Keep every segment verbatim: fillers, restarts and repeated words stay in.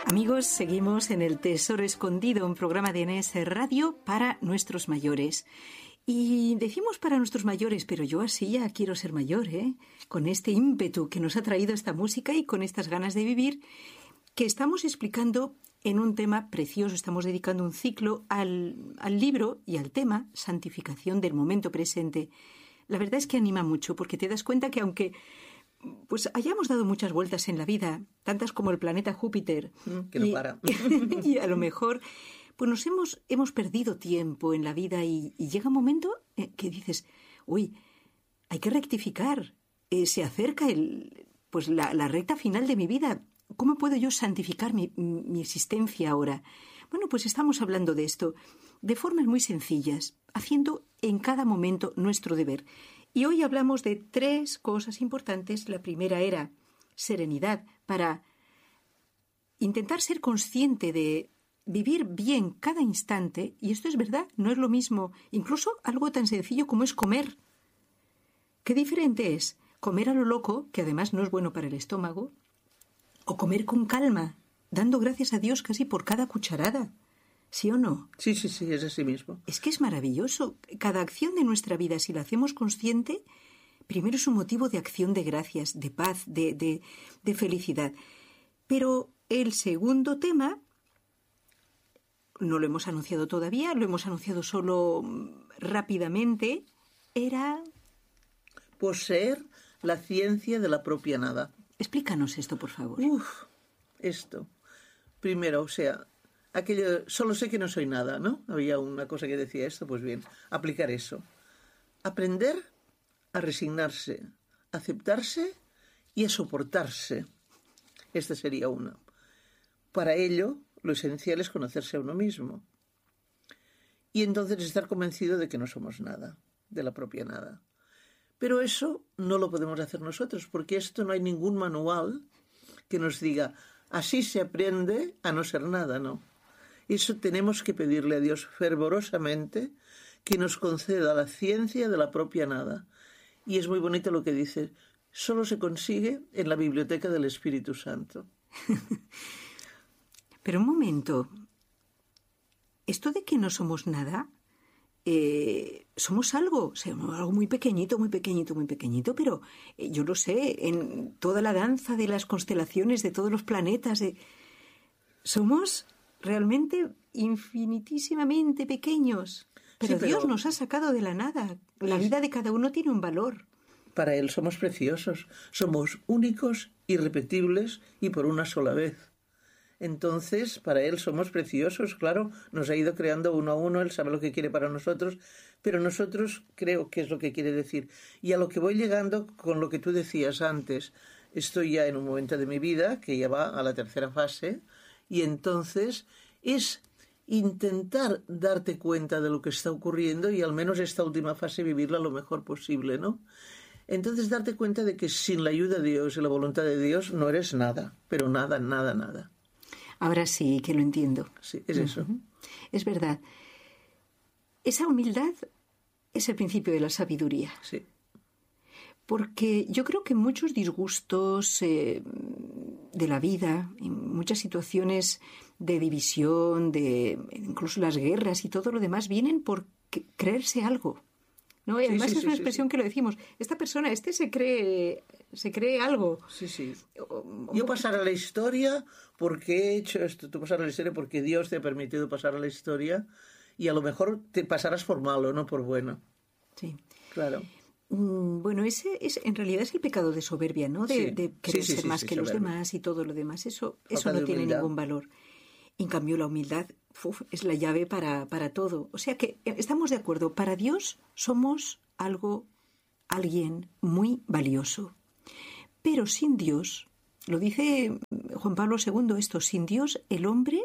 Amigos, seguimos en El Tesoro Escondido, un programa de N S Radio para nuestros mayores. Y decimos para nuestros mayores, pero yo así ya quiero ser mayor, ¿eh? Con este ímpetu que nos ha traído esta música y con estas ganas de vivir, que estamos explicando en un tema precioso. Estamos dedicando un ciclo al, al libro y al tema santificación del momento presente. La verdad es que anima mucho, porque te das cuenta que aunque pues hayamos dado muchas vueltas en la vida, tantas como el planeta Júpiter, que no y, para. y a lo mejor pues nos hemos, hemos perdido tiempo en la vida y, y llega un momento que dices, uy, hay que rectificar, eh, se acerca el, pues la, la recta final de mi vida. ¿Cómo puedo yo santificar mi, mi existencia ahora? Bueno, pues estamos hablando de esto de formas muy sencillas, haciendo en cada momento nuestro deber. Y hoy hablamos de tres cosas importantes. La primera era serenidad, para intentar ser consciente de vivir bien cada instante. Y esto es verdad, no es lo mismo, incluso algo tan sencillo como es comer. Qué diferente es comer a lo loco, que además no es bueno para el estómago, o comer con calma, dando gracias a Dios casi por cada cucharada. ¿Sí o no? Sí, sí, sí, es así mismo. Es que es maravilloso. Cada acción de nuestra vida, si la hacemos consciente, primero es un motivo de acción de gracias, de paz, de, de, de felicidad. Pero el segundo tema, no lo hemos anunciado todavía, lo hemos anunciado solo rápidamente, era... poseer la ciencia de la propia nada. Explícanos esto, por favor. Uf, esto. Primero, o sea... aquello, solo sé que no soy nada, ¿no? Había una cosa que decía esto, pues bien, aplicar eso. Aprender a resignarse, a aceptarse y a soportarse. Esta sería una. Para ello, lo esencial es conocerse a uno mismo. Y entonces estar convencido de que no somos nada, de la propia nada. Pero eso no lo podemos hacer nosotros, porque esto no hay ningún manual que nos diga, así se aprende a no ser nada, ¿no? Eso tenemos que pedirle a Dios fervorosamente que nos conceda la ciencia de la propia nada. Y es muy bonito lo que dice, solo se consigue en la biblioteca del Espíritu Santo. Pero un momento, esto de que no somos nada, eh, somos algo, o sea, algo muy pequeñito, muy pequeñito, muy pequeñito, pero eh, yo lo sé, en toda la danza de las constelaciones, de todos los planetas, de... somos... realmente infinitísimamente pequeños. Pero, sí, pero Dios nos ha sacado de la nada. La vida de cada uno tiene un valor. Para Él somos preciosos. Somos únicos, irrepetibles y por una sola vez. Entonces, para Él somos preciosos, claro. Nos ha ido creando uno a uno. Él sabe lo que quiere para nosotros. Pero nosotros creo que es lo que quiere decir. Y a lo que voy llegando con lo que tú decías antes. Estoy ya en un momento de mi vida que ya va a la tercera fase. Y entonces es intentar darte cuenta de lo que está ocurriendo y al menos esta última fase vivirla lo mejor posible, ¿no? Entonces darte cuenta de que sin la ayuda de Dios y la voluntad de Dios no eres nada, pero nada, nada, nada. Ahora sí que lo entiendo. Sí, es eso. Uh-huh. Es verdad. Esa humildad es el principio de la sabiduría. Sí. Porque yo creo que muchos disgustos eh, de la vida, en muchas situaciones de división, de incluso las guerras y todo lo demás, vienen por creerse algo, ¿no? Y sí, además sí, es una sí, expresión sí, sí. que lo decimos. Esta persona, este se cree, se cree algo. Sí, sí. Yo pasar a la historia porque he hecho esto. Tú pasar a la historia porque Dios te ha permitido pasar a la historia y a lo mejor te pasarás por malo, no por bueno. Sí. Claro. Bueno, ese es en realidad es el pecado de soberbia, ¿no? De, sí, de querer sí, sí, ser sí, más sí, que soberbia. Los demás y todo lo demás. Eso, Falta eso no tiene humildad. ningún valor. En cambio, la humildad uf, es la llave para, para todo. O sea que estamos de acuerdo. Para Dios somos algo, alguien muy valioso. Pero sin Dios, lo dice Juan Pablo segundo esto, sin Dios el hombre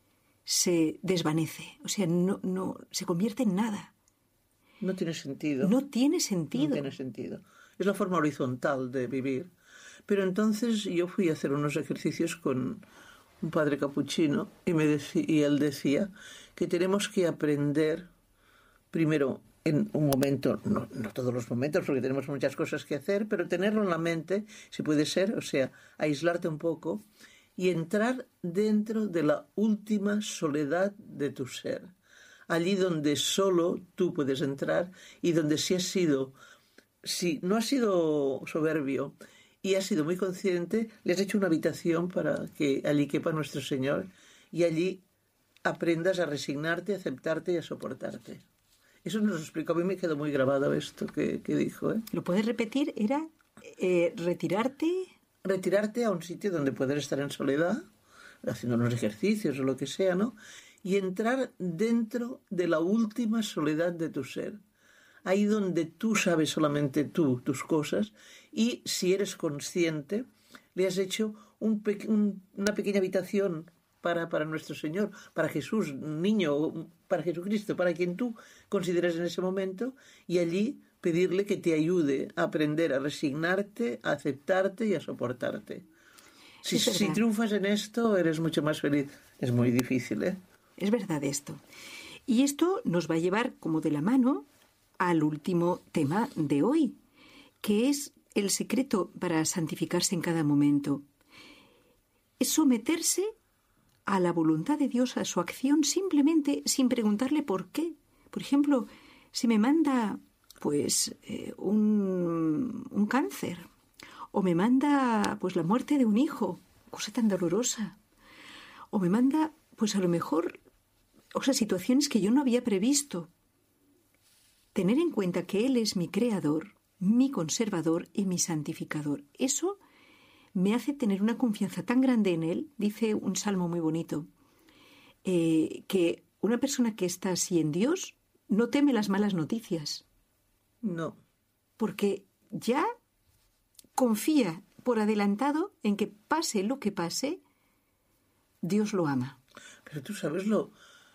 se desvanece. O sea, no, no se convierte en nada. No tiene sentido. No tiene sentido. No tiene sentido. Es la forma horizontal de vivir. Pero entonces yo fui a hacer unos ejercicios con un padre capuchino y, me decí, y él decía que tenemos que aprender primero en un momento, no, no todos los momentos porque tenemos muchas cosas que hacer, pero tenerlo en la mente, si puede ser, o sea, aislarte un poco y entrar dentro de la última soledad de tu ser, allí donde solo tú puedes entrar y donde si has sido, si no has sido soberbio y has sido muy consciente, le has hecho una habitación para que allí quepa nuestro Señor y allí aprendas a resignarte, a aceptarte y a soportarte. Eso nos lo explicó, a mí me quedó muy grabado esto que, que dijo. ¿eh? ¿Lo puedes repetir? ¿Era eh, retirarte? Retirarte a un sitio donde poder estar en soledad, haciendo unos ejercicios o lo que sea, ¿no? Y entrar dentro de la última soledad de tu ser. Ahí donde tú sabes solamente tú, tus cosas, y si eres consciente, le has hecho un pe- un, una pequeña habitación para, para nuestro Señor, para Jesús, niño, para Jesucristo, para quien tú consideres en ese momento, y allí pedirle que te ayude a aprender a resignarte, a aceptarte y a soportarte. Si, si triunfas en esto, eres mucho más feliz. Es muy difícil, ¿eh? Es verdad esto. Y esto nos va a llevar como de la mano al último tema de hoy, que es el secreto para santificarse en cada momento. Es someterse a la voluntad de Dios, a su acción, simplemente sin preguntarle por qué. Por ejemplo, si me manda pues eh, un, un cáncer, o me manda pues la muerte de un hijo, cosa tan dolorosa, o me manda pues a lo mejor, o sea, situaciones que yo no había previsto. Tener en cuenta que Él es mi creador, mi conservador y mi santificador. Eso me hace tener una confianza tan grande en Él, dice un salmo muy bonito, eh, que una persona que está así en Dios no teme las malas noticias. No. Porque ya confía por adelantado en que pase lo que pase, Dios lo ama. Pero tú sabes lo,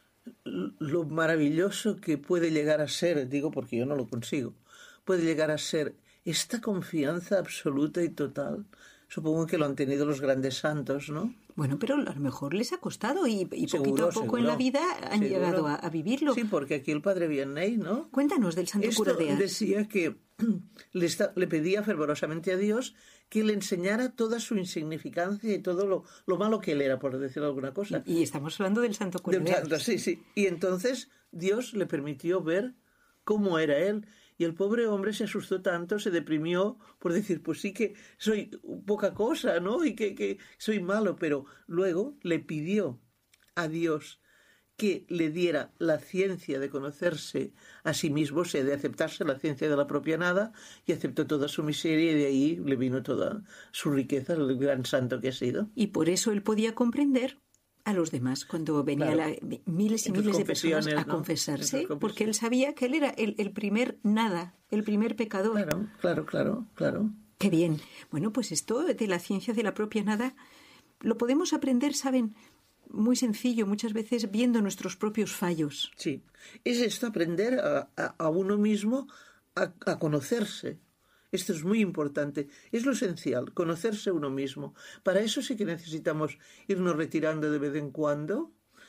lo maravilloso que puede llegar a ser, digo porque yo no lo consigo, puede llegar a ser esta confianza absoluta y total. Supongo que lo han tenido los grandes santos, ¿no? Bueno, pero a lo mejor les ha costado y, y seguro, poquito a poco seguro, en la vida han seguro. llegado a, a vivirlo. Sí, porque aquí el padre Vianney, ¿no? Cuéntanos del santo Esto cura de Ars. decía que le, está, le pedía fervorosamente a Dios que le enseñara toda su insignificancia y todo lo, lo malo que él era, por decirlo alguna cosa. Y, y estamos hablando del santo cura de, de Ars. Santo, sí, sí. Y entonces Dios le permitió ver cómo era él. Y el pobre hombre se asustó tanto, se deprimió por decir, pues sí que soy poca cosa, ¿no? Y que, que soy malo. Pero luego le pidió a Dios que le diera la ciencia de conocerse a sí mismo, o sea, de aceptarse la ciencia de la propia nada, y aceptó toda su miseria y de ahí le vino toda su riqueza, el gran santo que ha sido. Y por eso él podía comprender a los demás cuando venían claro. miles y miles de personas a ¿no? confesarse, porque él sabía que él era el, el primer nada, el primer pecador. Claro, claro, claro, claro. Qué bien. Bueno, pues esto de la ciencia de la propia nada lo podemos aprender, ¿saben? Muy sencillo, muchas veces viendo nuestros propios fallos. Sí, es esto, aprender a, a, a uno mismo a, a conocerse. Esto es muy importante, es lo esencial, conocerse uno mismo. Para eso sí que necesitamos irnos retirando de vez en cuando,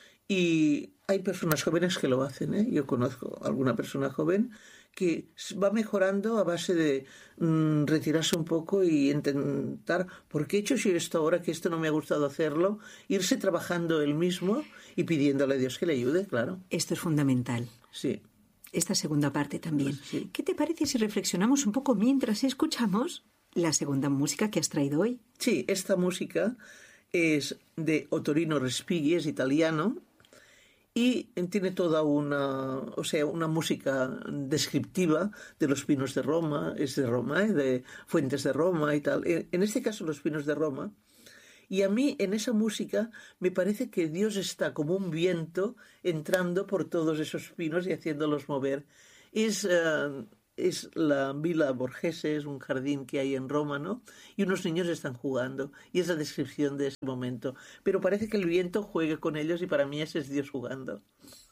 y hay personas jóvenes que lo hacen, ¿eh? Yo conozco a alguna persona joven que va mejorando a base de mmm, retirarse un poco y intentar, ¿por qué he hecho yo esto ahora que esto no me ha gustado hacerlo? Irse trabajando él mismo y pidiéndole a Dios que le ayude, claro. Esto es fundamental. Sí. Esta segunda parte también. Sí. ¿Qué te parece si reflexionamos un poco mientras escuchamos la segunda música que has traído hoy? Sí, esta música es de Ottorino Respighi, es italiano, y tiene toda una, o sea, una música descriptiva de los pinos de Roma, es de Roma, ¿eh? De Fuentes de Roma y tal. En este caso, los pinos de Roma. Y a mí, en esa música, me parece que Dios está como un viento entrando por todos esos pinos y haciéndolos mover. Es, uh, es la Villa Borghese, es un jardín que hay en Roma, ¿no? Y unos niños están jugando. Y es la descripción de ese momento. Pero parece que el viento juegue con ellos y para mí ese es Dios jugando.